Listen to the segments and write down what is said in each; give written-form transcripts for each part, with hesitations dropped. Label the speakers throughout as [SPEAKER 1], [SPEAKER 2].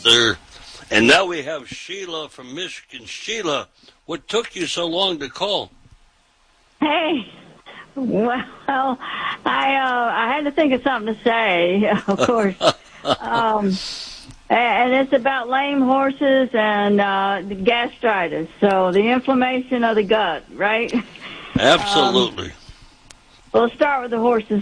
[SPEAKER 1] there. And now we have Sheila from Michigan. Sheila, what took you so long to call?
[SPEAKER 2] Hey, well, I had to think of something to say, of course. And it's about lame horses and the gastritis, so the inflammation of the gut, right?
[SPEAKER 1] Absolutely.
[SPEAKER 2] We'll start with the horses.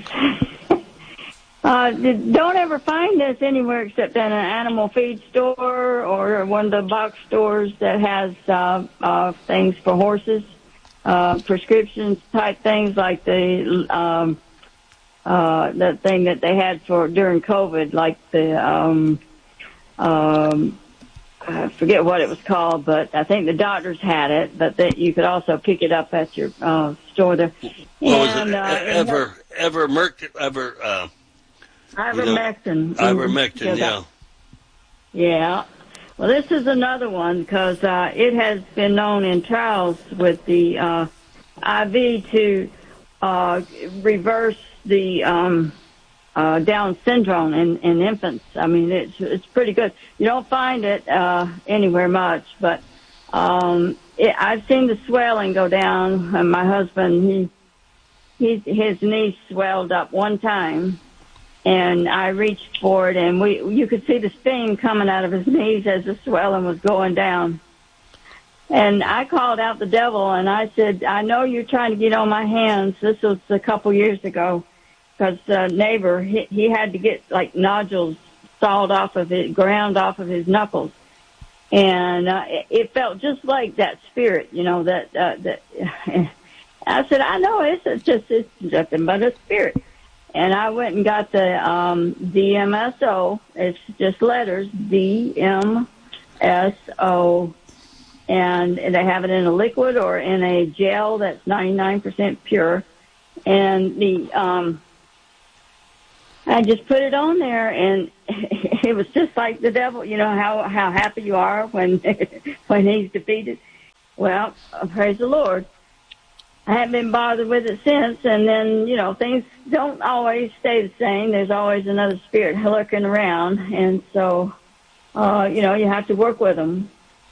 [SPEAKER 2] Don't ever find this anywhere except in an animal feed store or one of the box stores that has things for horses, prescriptions type things like the thing that they had for during COVID, like the I forget what it was called, but I think the doctors had it, but that you could also pick it up at your store there.
[SPEAKER 1] What was it? Ivermectin. Ivermectin, yeah.
[SPEAKER 2] Yeah. Well, this is another one because it has been known in trials with the IV to reverse the Down syndrome in infants. I mean, it's pretty good. You don't find it anywhere much, but I've seen the swelling go down. And my husband, his knee swelled up one time, and I reached for it, and you could see the steam coming out of his knees as the swelling was going down. And I called out the devil, and I said, I know you're trying to get on my hands. This was a couple years ago. Because the neighbor, he had to get like nodules ground off of his knuckles, and it felt just like that spirit, that. I said, I know it's nothing but a spirit, and I went and got the DMSO. It's just letters, DMSO, and they have it in a liquid or in a gel that's 99% pure, and the I just put it on there, and it was just like the devil. You know how happy you are when when he's defeated. Well, praise the Lord. I haven't been bothered with it since, and then things don't always stay the same. There's always another spirit lurking around, and so you have to work with them.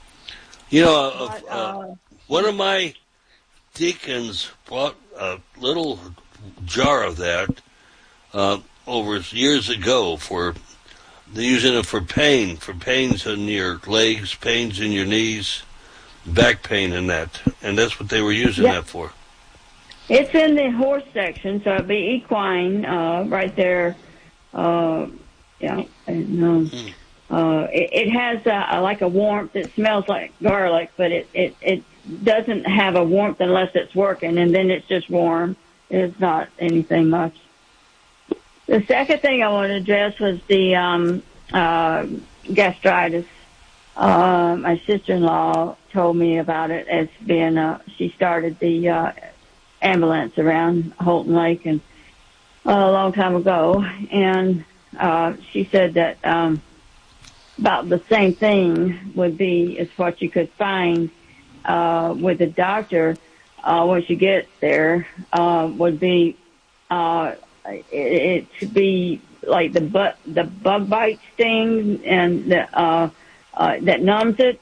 [SPEAKER 1] One of my deacons bought a little jar of that. Over years ago they're using it for pains in your legs, pains in your knees, back pain and that's what they were using that for.
[SPEAKER 2] It's in the horse section, so it'd be equine, right there. It has like a warmth. It smells like garlic, but it doesn't have a warmth unless it's working, and then it's just warm. It's not anything much. The second thing I want to address was the gastritis. My sister-in-law told me about it as being, she started the ambulance around Holton Lake and a long time ago, and she said that about the same thing would be as what you could find with the doctor once you get there, would be it should be like the bug bite sting and that numbs it,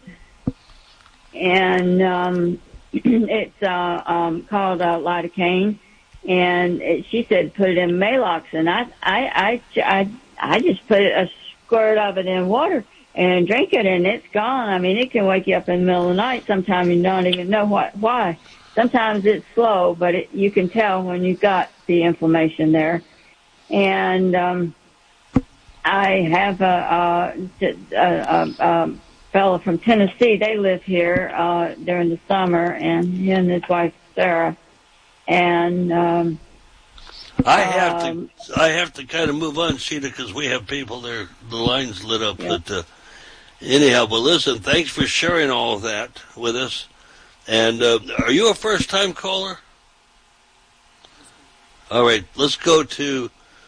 [SPEAKER 2] and it's called lidocaine, and she said put it in Maalox, and I just put a squirt of it in water and drink it, and it's gone. I mean, it can wake you up in the middle of the night. Sometimes you don't even know why. Sometimes it's slow, but you can tell when you've got the inflammation there. And I have a fellow from Tennessee. They live here during the summer, and he and his wife Sarah. And
[SPEAKER 1] I have to kind of move on, Sheila, because we have people there. The line's lit up. Yeah. But anyhow, well, listen. Thanks for sharing all of that with us. And are you a first-time caller? All right, let's go to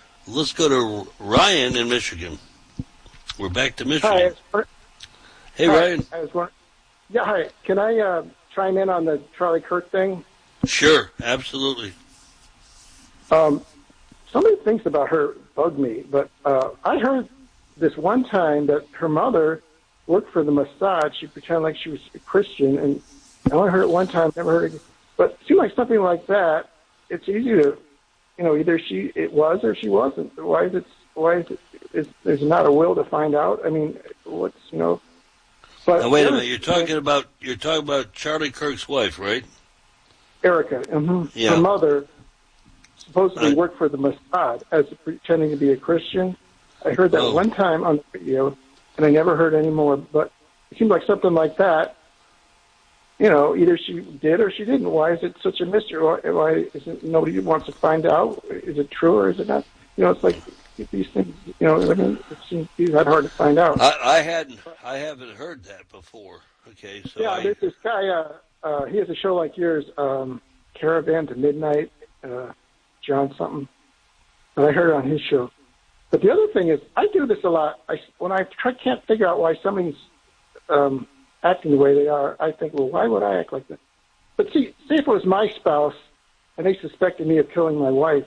[SPEAKER 1] Ryan in Michigan. We're back to Michigan.
[SPEAKER 3] Hi.
[SPEAKER 1] Hey, Ryan.
[SPEAKER 3] Hi. Can I chime in on the Charlie Kirk thing?
[SPEAKER 1] Sure, absolutely.
[SPEAKER 3] So many things about her bug me, but I heard this one time that her mother worked for the Mossad. She pretended like she was a Christian, and I only heard it one time, never heard it. But it seemed like something like that. It's easy to, either it was or she wasn't. Why is there's not a will to find out? I mean, what's. But
[SPEAKER 1] now, wait a minute. You're talking about Charlie Kirk's wife, right?
[SPEAKER 3] Erica. Mm-hmm.
[SPEAKER 1] Yeah.
[SPEAKER 3] Her mother supposedly worked for the Mossad as pretending to be a Christian. I heard that one time on the radio, and I never heard any more. But it seemed like something like that. Either she did or she didn't. Why is it such a mystery? Why isn't nobody wants to find out? Is it true or is it not? It's like these things. It seems to be that hard to find out.
[SPEAKER 1] I haven't heard that before. Okay, so
[SPEAKER 3] yeah, there's this guy. He has a show like yours, Caravan to Midnight, John something. And I heard it on his show. But the other thing is, I do this a lot. When I can't figure out why somebody's acting the way they are, I think, well, why would I act like that? But see if it was my spouse and they suspected me of killing my wife.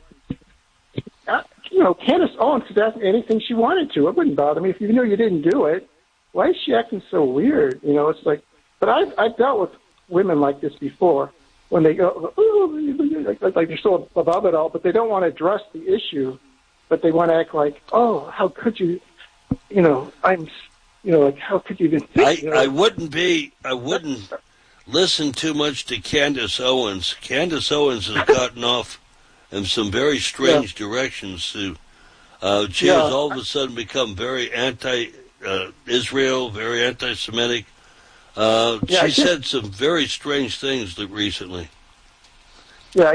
[SPEAKER 3] Candace Owens could ask me anything she wanted to. It wouldn't bother me. If you knew you didn't do it, why is she acting so weird? It's like, but I've dealt with women like this before when they go, like they're so above it all, but they don't want to address the issue, but they want to act like, oh, how could you, like, how could you even think?
[SPEAKER 1] I wouldn't listen too much to Candace Owens. Candace Owens has gotten off in some very strange directions. She has all of a sudden become very anti-Israel, very anti-Semitic. She said some very strange things recently.
[SPEAKER 3] Yeah,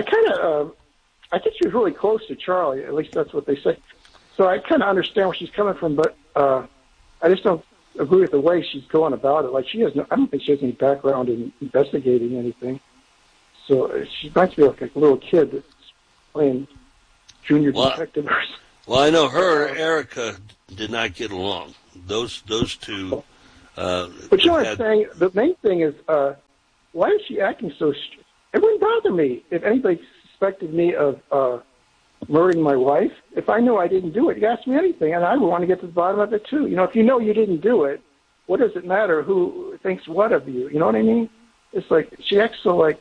[SPEAKER 3] I think she was really close to Charlie. At least that's what they say. So I kind of understand where she's coming from, but I just don't agree with the way she's going about it. Like I don't think she has any background in investigating anything. So she might be like a little kid that's playing junior detective or something.
[SPEAKER 1] Well, I know her and Erica did not get along. Those two.
[SPEAKER 3] But what I'm saying? The main thing is, why is she acting so? It wouldn't bother me if anybody suspected me of murdering my wife. If I knew I didn't do it, you ask me anything, and I would want to get to the bottom of it too. If you know you didn't do it, what does it matter who thinks what of you? You know what I mean? It's like she acts so like,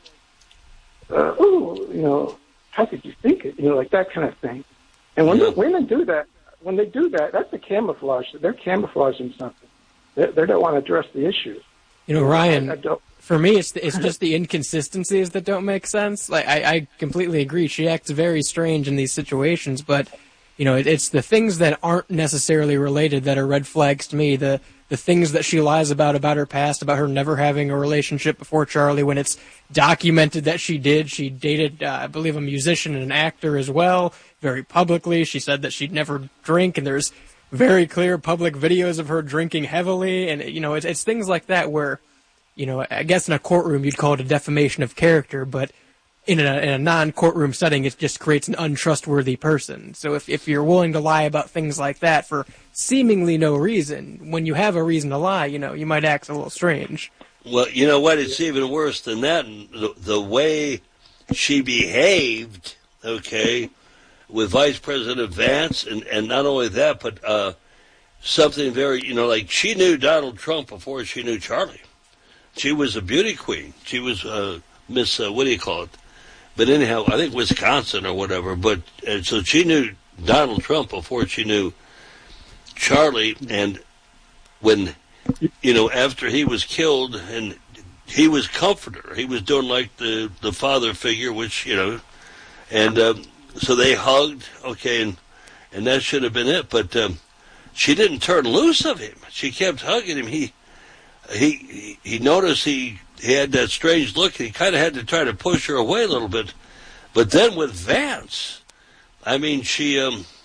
[SPEAKER 3] how could you think it? Like that kind of thing. And when women do that, that's a camouflage. They're camouflaging something. They don't want to address the issue.
[SPEAKER 4] Ryan, for me, it's just the inconsistencies that don't make sense. Like I completely agree. She acts very strange in these situations, but it's the things that aren't necessarily related that are red flags to me. The things that she lies about her past, about her never having a relationship before Charlie, when it's documented that she did. She dated, I believe, a musician and an actor as well, very publicly. She said that she'd never drink, and there's very clear public videos of her drinking heavily. And, it's things like that where, I guess in a courtroom you'd call it a defamation of character, but in a non-courtroom setting, it just creates an untrustworthy person. So if you're willing to lie about things like that for seemingly no reason, when you have a reason to lie, you might act a little strange.
[SPEAKER 1] Well, you know what? It's even worse than that. The way she behaved, with Vice President Vance, and not only that, but something very, like she knew Donald Trump before she knew Charlie. She was a beauty queen. She was Miss, what do you call it? But anyhow, I think Wisconsin or whatever. But so she knew Donald Trump before she knew Charlie. And when, after he was killed, and he was comforter, he was doing like the father figure, which, and so they hugged, and that should have been it. But she didn't turn loose of him. She kept hugging him. He noticed he had that strange look, and he kind of had to try to push her away a little bit. But then with Vance, I mean, she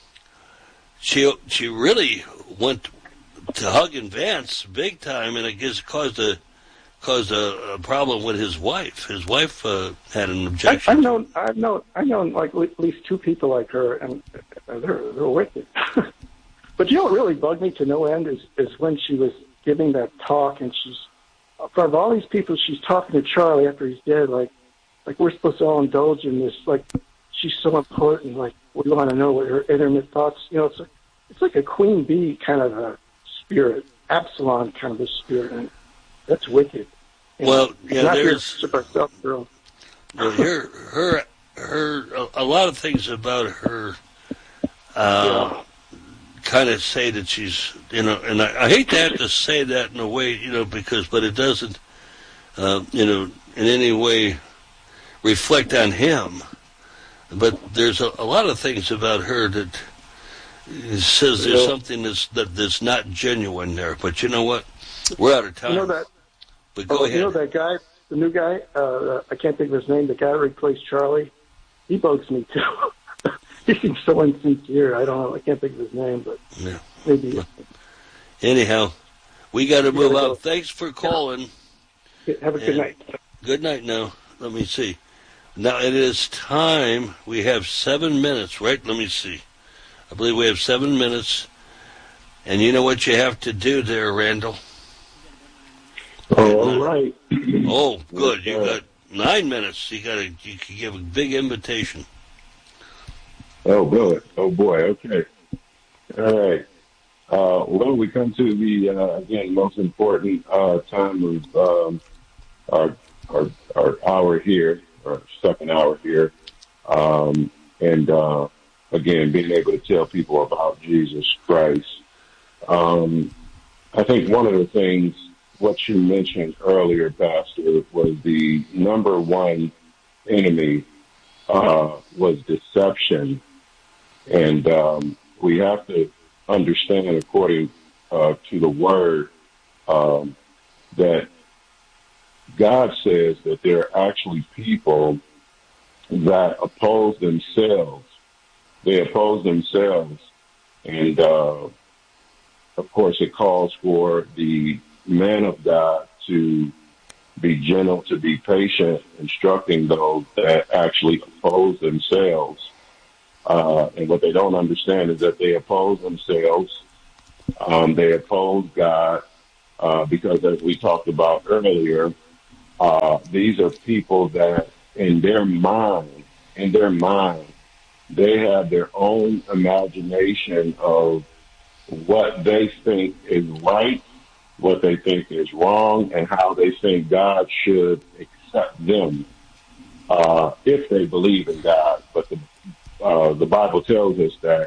[SPEAKER 1] really went to hugging Vance big time, and I guess caused a problem with his wife. His wife had an objection.
[SPEAKER 3] I've known like at least two people like her, and they're wicked. But what really bugged me to no end is when she was giving that talk, and she's, of all these people, she's talking to Charlie after he's dead, like we're supposed to all indulge in this, like she's so important, like we want to know what her intimate thoughts, it's like a queen bee kind of a spirit. Absalom kind of a spirit, and that's wicked.
[SPEAKER 1] Well, yeah, there's
[SPEAKER 3] girl.
[SPEAKER 1] her, a lot of things about her kind of say that she's, and I hate to have to say that in a way, but it doesn't, in any way reflect on him. But there's a lot of things about her that says there's something that's not genuine there. But you know what? We're out of time.
[SPEAKER 3] You know that?
[SPEAKER 1] But go ahead.
[SPEAKER 3] You know that guy, the new guy? I can't think of his name. The guy who replaced Charlie. He bugs me too. He seems so insincere. I don't know. I can't think of his name, but maybe.
[SPEAKER 1] Anyhow, we got to move out. Thanks for calling.
[SPEAKER 3] Have a good night.
[SPEAKER 1] Good night now. Let me see. Now it is time. We have 7 minutes, right? Let me see. I believe we have 7 minutes. And you know what you have to do there, Randall?
[SPEAKER 5] Oh, all right.
[SPEAKER 1] Oh, good. You got 9 minutes. You can give a big invitation.
[SPEAKER 5] Oh, boy. Okay. All right. Well, we come to the again most important time of our hour here, our second hour here, and again being able to tell people about Jesus Christ. I think one of the things what you mentioned earlier, Pastor, was the number one enemy was deception, and we have to understand, according to the Word, that God says that there are actually people that oppose themselves. They oppose themselves, and of course, it calls for the man of God to be gentle, to be patient, instructing those that actually oppose themselves. And what they don't understand is that they oppose themselves. They oppose God because, as we talked about earlier, these are people that in their mind, they have their own imagination of what they think is right, what they think is wrong, and how they think God should accept them if they believe in God. But the Bible tells us that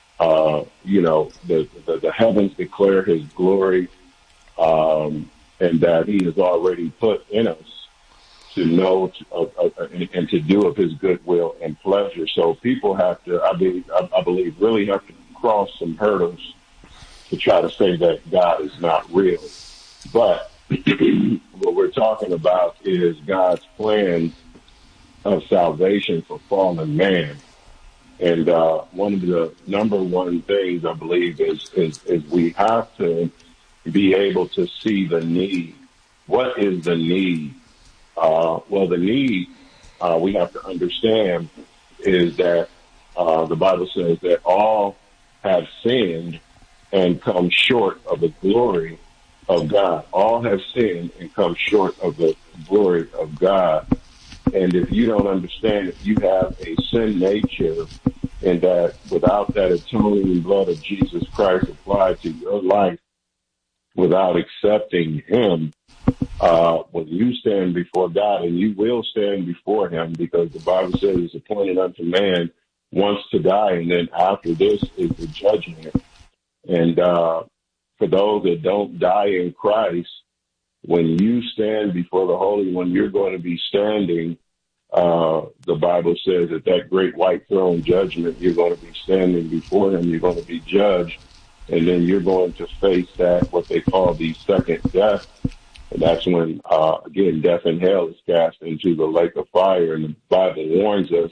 [SPEAKER 5] the heavens declare His glory, and that He has already put in us to know and to do of His goodwill and pleasure. So people have to, I believe, really have to cross some hurdles to try to say that God is not real. But what we're talking about is God's plan of salvation for fallen man. And one of the number one things I believe is we have to be able to see the need. What is the need? Well, the need we have to understand is that the Bible says that all have sinned and come short of the glory of God. All have sinned and come short of the glory of God. And if you don't understand, if you have a sin nature, and that without that atoning blood of Jesus Christ applied to your life, without accepting Him, when you stand before God, and you will stand before Him, because the Bible says it's appointed unto man once to die, and then after this is the judgment. And for those that don't die in Christ, when you stand before the Holy One, you're going to be standing. The Bible says at that great white throne judgment, you're going to be standing before Him. You're going to be judged, and then you're going to face that, what they call the second death. And that's when, again, death and hell is cast into the lake of fire. And the Bible warns us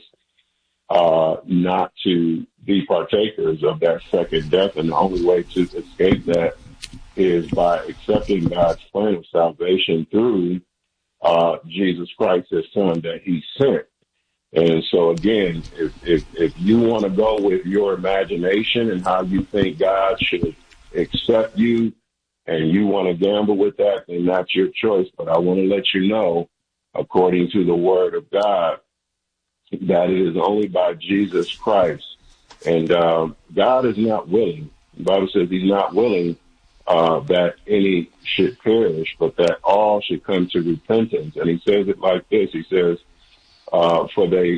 [SPEAKER 5] not to be partakers of that second death. And the only way to escape that is by accepting God's plan of salvation through Jesus Christ, His Son, that He sent. And so, again, if you want to go with your imagination and how you think God should accept you, and you want to gamble with that, then that's your choice. But I want to let you know, according to the Word of God, that it is only by Jesus Christ. And God is not willing. The Bible says He's not willing that any should perish, but that all should come to repentance. And he says it like this. He says, for this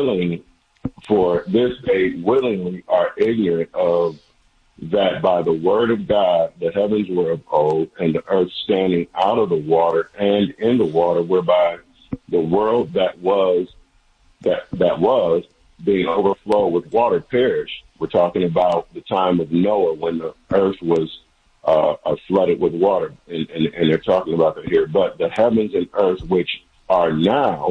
[SPEAKER 5] they willingly are ignorant of that by the word of God the heavens were of old, and the earth standing out of the water and in the water, whereby the world that was being overflowed with water perished. We're talking about the time of Noah when the earth was flooded with water, and they're talking about that here. But the heavens and earth, which are now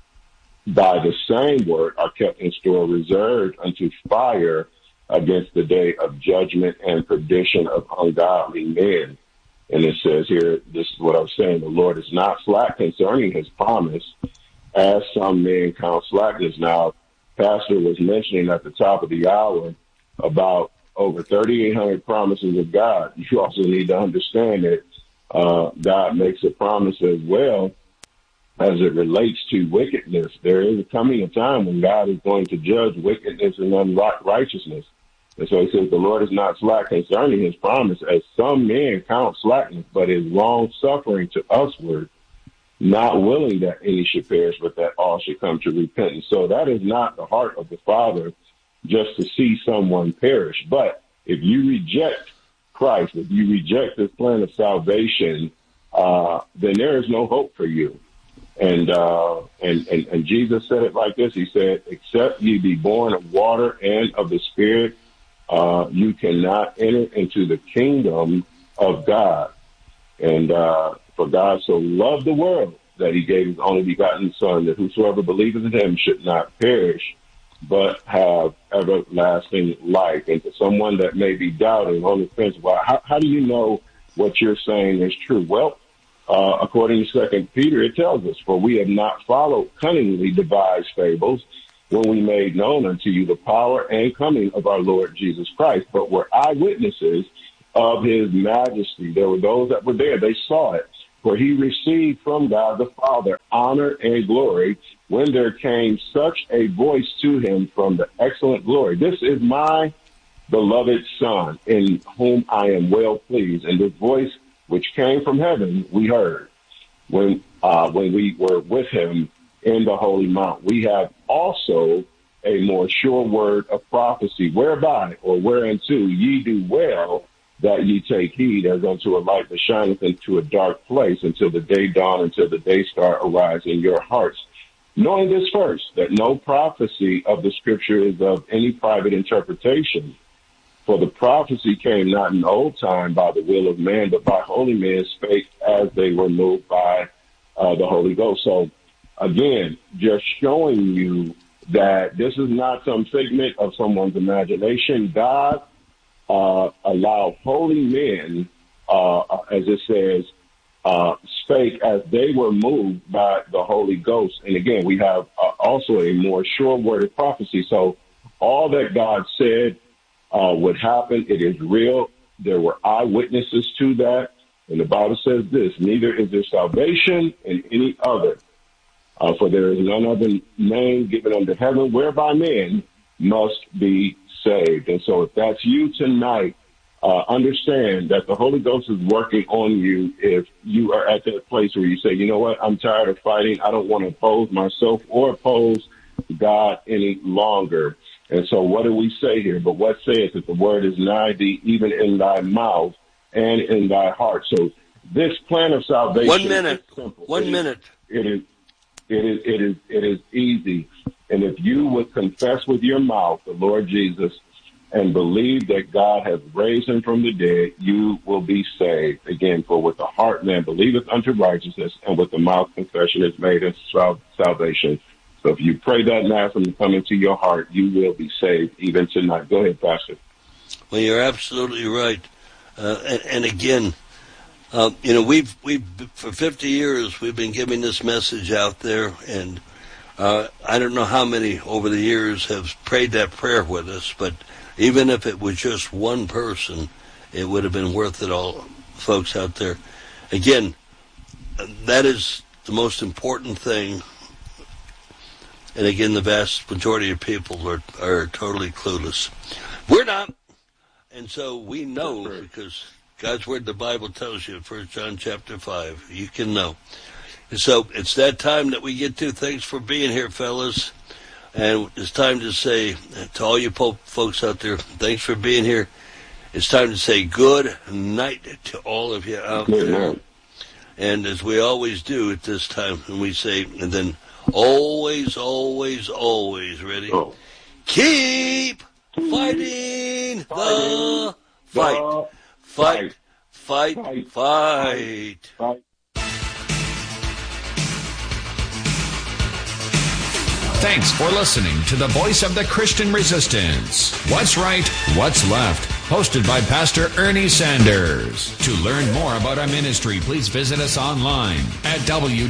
[SPEAKER 5] by the same word, are kept in store, reserved unto fire against the day of judgment and perdition of ungodly men. And it says here, this is what I'm saying, the Lord is not slack concerning his promise, as some men count slackness. Now, Pastor was mentioning at the top of the hour about over 3,800 promises of God. You also need to understand that God makes a promise as well as it relates to wickedness. There is coming a time when God is going to judge wickedness and unrighteousness. And so he says, the Lord is not slack concerning his promise, as some men count slackness, but is long-suffering to usward, not willing that any should perish, but that all should come to repentance. So that is not the heart of the Father, just to see someone perish. But if you reject Christ, if you reject this plan of salvation, then there is no hope for you. And Jesus said it like this. He said, except ye be born of water and of the Spirit, you cannot enter into the kingdom of God. And for God so loved the world that he gave his only begotten Son, that whosoever believeth in him should not perish, but have everlasting life. And to someone that may be doubting on the fence, well, how do you know what you're saying is true? Well, according to 2 Peter, it tells us, for we have not followed cunningly devised fables when we made known unto you the power and coming of our Lord Jesus Christ, but were eyewitnesses of his majesty. There were those that were there. They saw it. For he received from God the Father honor and glory when there came such a voice to him from the excellent glory. This is my beloved Son, in whom I am well pleased. And this voice which came from heaven we heard when we were with him in the holy mount. We have also a more sure word of prophecy, whereby or whereunto ye do well that ye take heed, as unto a light that shineth into a dark place, until the day dawn, until the day star arise in your hearts. Knowing this first, that no prophecy of the Scripture is of any private interpretation. For the prophecy came not in old time by the will of man, but by holy men spake as they were moved by the Holy Ghost. So, again, just showing you that this is not some figment of someone's imagination. God allowed holy men, as it says, spake as they were moved by the Holy Ghost. And again, we have also a more sure word of prophecy. So all that God said would happen, it is real. There were eyewitnesses to that. And the Bible says this, neither is there salvation in any other, for there is none other name given under heaven whereby men must be saved. And so if that's you tonight, understand that the Holy Ghost is working on you. If you are at that place where you say, you know what, I'm tired of fighting. I don't want to oppose myself or oppose God any longer. And so what do we say here? But what saith that the word is nigh thee, even in thy mouth and in thy heart. So this plan of salvation
[SPEAKER 1] 1 minute.
[SPEAKER 5] is simple.
[SPEAKER 1] 1 minute.
[SPEAKER 5] It is easy. And if you would confess with your mouth the Lord Jesus and believe that God has raised him from the dead, you will be saved. Again, for with the heart man believeth unto righteousness, and with the mouth confession is made unto salvation. So if you pray that now from come into your heart, you will be saved even tonight. Go ahead, Pastor.
[SPEAKER 1] Well, you're absolutely right. And again, we've for 50 years we've been giving this message out there, and I don't know how many over the years have prayed that prayer with us, but even if it was just one person, it would have been worth it all, folks out there. Again, that is the most important thing. And again, the vast majority of people are totally clueless. We're not. And so we know, because God's Word, the Bible tells you, 1 John chapter 5. You can know. And so it's that time that we get to. Thanks for being here, fellas. And it's time to say to all you folks out there, thanks for being here. It's time to say good night to all of you out there. And as we always do at this time, and we say, and then always, always, always, ready? Keep fighting the fight. Fight, fight, fight.
[SPEAKER 6] Thanks for listening to the voice of the Christian resistance. What's right, what's left? Hosted by Pastor Ernie Sanders. To learn more about our ministry, please visit us online at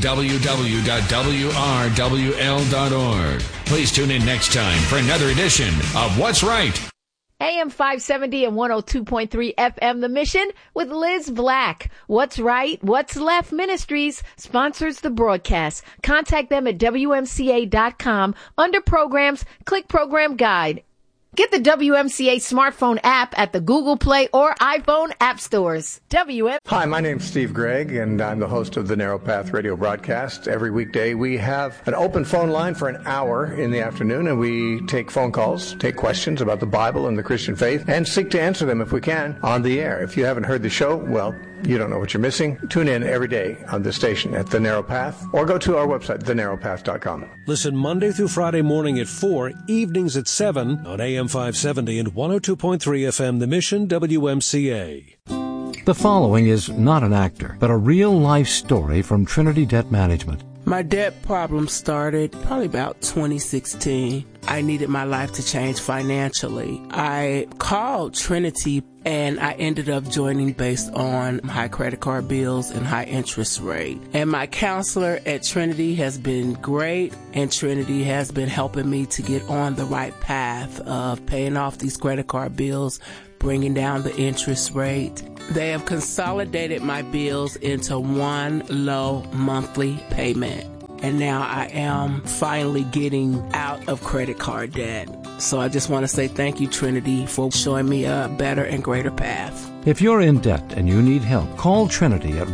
[SPEAKER 6] www.wrwl.org. Please tune in next time for another edition of What's Right.
[SPEAKER 7] AM 570 and 102.3 FM The Mission with Liz Black. What's Right, What's Left Ministries sponsors the broadcast. Contact them at WMCA.com. Under programs, click Program Guide. Get the WMCA smartphone app at the Google Play or iPhone app stores.
[SPEAKER 8] Hi, my name's Steve Gregg, and I'm the host of the Narrow Path radio broadcast. Every weekday, we have an open phone line for an hour in the afternoon, and we take phone calls, take questions about the Bible and the Christian faith, and seek to answer them, if we can, on the air. If you haven't heard the show, well, you don't know what you're missing. Tune in every day on this station at The Narrow Path, or go to our website, thenarrowpath.com.
[SPEAKER 9] Listen Monday through Friday morning at 4, evenings at 7 on AM 570 and 102.3 FM, The Mission, WMCA.
[SPEAKER 10] The following is not an actor, but a real-life story from Trinity Debt Management.
[SPEAKER 11] My debt problem started probably about 2016. I needed my life to change financially. I called Trinity and I ended up joining based on high credit card bills and high interest rate. And my counselor at Trinity has been great, and Trinity has been helping me to get on the right path of paying off these credit card bills, bringing down the interest rate. They have consolidated my bills into one low monthly payment. And now I am finally getting out of credit card debt. So I just want to say thank you, Trinity, for showing me a better and greater path.
[SPEAKER 10] If you're in debt and you need help, call Trinity at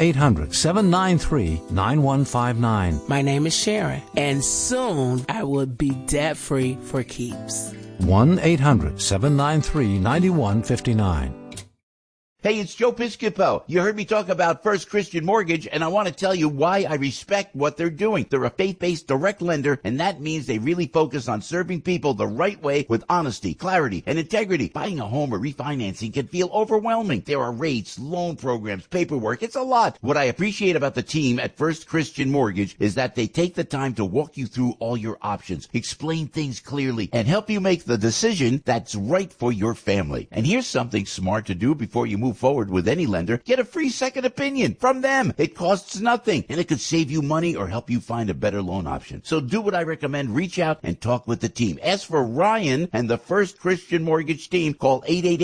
[SPEAKER 10] 1-800-793-9159.
[SPEAKER 11] My name is Sharon, and soon I will be debt-free for keeps.
[SPEAKER 10] 1-800-793-9159.
[SPEAKER 12] Hey, it's Joe Piscopo. You heard me talk about First Christian Mortgage, and I want to tell you why I respect what they're doing. They're a faith-based direct lender, and that means they really focus on serving people the right way with honesty, clarity, and integrity. Buying a home or refinancing can feel overwhelming. There are rates, loan programs, paperwork. It's a lot. What I appreciate about the team at First Christian Mortgage is that they take the time to walk you through all your options, explain things clearly, and help you make the decision that's right for your family. And here's something smart to do before you move forward with any lender. Get a free second opinion from them. It costs nothing, and it could save you money or help you find a better loan option. So do what I recommend. Reach out and talk with the team. Ask for Ryan and the First Christian Mortgage team. Call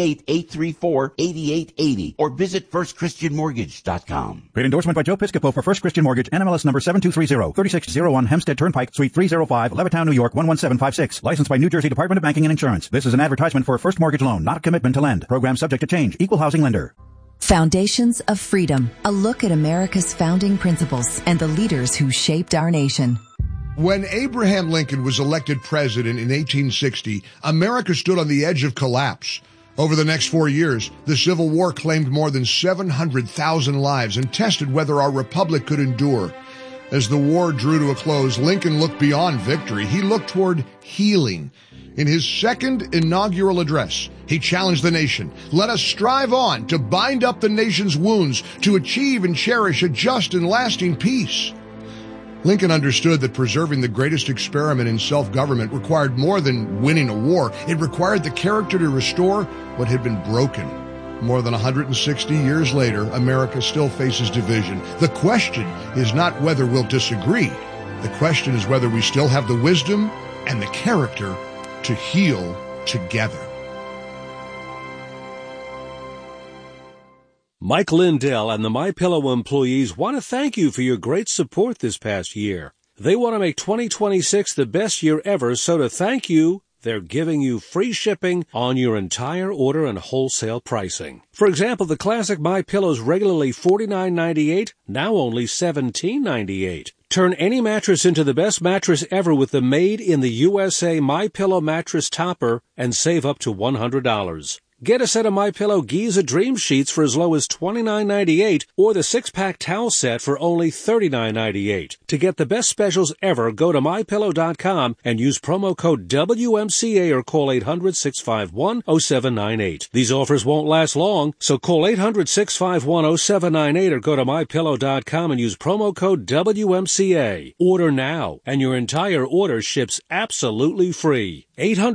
[SPEAKER 12] 888-834-8880 or visit firstchristianmortgage.com.
[SPEAKER 13] Great endorsement by Joe Piscopo for First Christian Mortgage, NMLS number 7230, 3601 Hempstead Turnpike, Suite 305, Levittown, New York 11756. Licensed by New Jersey Department of Banking and Insurance. This is an advertisement for a first mortgage loan, not a commitment to lend. Program subject to change. Equal housing lender.
[SPEAKER 14] Foundations of Freedom, a look at America's founding principles and the leaders who shaped our nation.
[SPEAKER 15] When Abraham Lincoln was elected president in 1860, America stood on the edge of collapse. Over the next 4 years, the Civil War claimed more than 700,000 lives and tested whether our republic could endure. As the war drew to a close, Lincoln looked beyond victory. He looked toward healing. In his second inaugural address, he challenged the nation. Let us strive on to bind up the nation's wounds, to achieve and cherish a just and lasting peace. Lincoln understood that preserving the greatest experiment in self-government required more than winning a war. It required the character to restore what had been broken. More than 160 years later, America still faces division. The question is not whether we'll disagree. The question is whether we still have the wisdom and the character to heal together.
[SPEAKER 9] Mike Lindell and the MyPillow employees want to thank you for your great support this past year. They want to make 2026 the best year ever, so to thank you, they're giving you free shipping on your entire order and wholesale pricing. For example, the classic MyPillow's regularly $49.98, now only $17.98. Turn any mattress into the best mattress ever with the Made in the USA MyPillow mattress topper and save up to $100. Get a set of MyPillow Giza Dream Sheets for as low as $29.98 or the 6-pack towel set for only $39.98. To get the best specials ever, go to MyPillow.com and use promo code WMCA or call 800-651-0798. These offers won't last long, so call 800-651-0798 or go to MyPillow.com and use promo code WMCA. Order now, and your entire order ships absolutely free.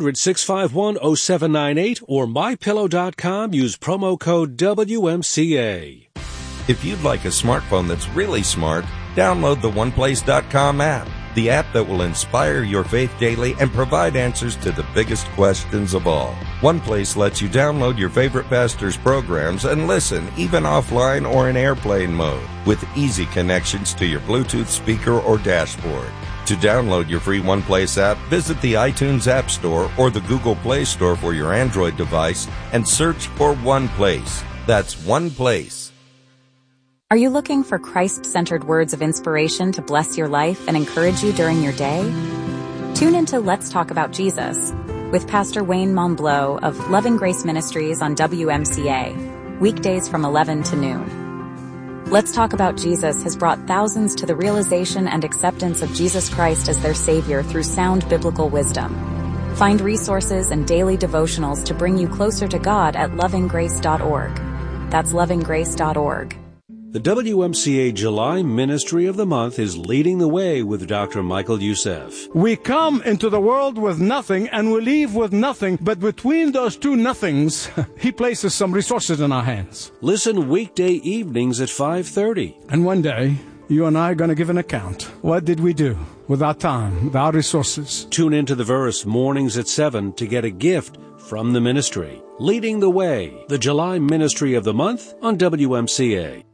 [SPEAKER 9] 800-651-0798 or MyPillow.com. Use promo code WMCA.
[SPEAKER 16] If you'd like a smartphone that's really smart, download the OnePlace.com app, the app that will inspire your faith daily and provide answers to the biggest questions of all. OnePlace lets you download your favorite pastor's programs and listen even offline or in airplane mode with easy connections to your Bluetooth speaker or dashboard. To download your free OnePlace app, visit the iTunes App Store or the Google Play Store for your Android device and search for OnePlace. That's OnePlace.
[SPEAKER 17] Are you looking for Christ-centered words of inspiration to bless your life and encourage you during your day? Tune into Let's Talk About Jesus with Pastor Wayne Monbleau of Loving Grace Ministries on WMCA, weekdays from 11 to noon. Let's Talk About Jesus has brought thousands to the realization and acceptance of Jesus Christ as their Savior through sound biblical wisdom. Find resources and daily devotionals to bring you closer to God at lovinggrace.org. That's lovinggrace.org.
[SPEAKER 9] The WMCA July Ministry of the Month is Leading the Way with Dr. Michael Youssef.
[SPEAKER 18] We come into the world with nothing and we leave with nothing, but between those two nothings, He places some resources in our hands.
[SPEAKER 9] Listen weekday evenings at 5:30.
[SPEAKER 18] And one day, you and I are going to give an account. What did we do with our time, with our resources?
[SPEAKER 9] Tune into The Verse mornings at 7 to get a gift from the ministry. Leading the Way, the July Ministry of the Month on WMCA.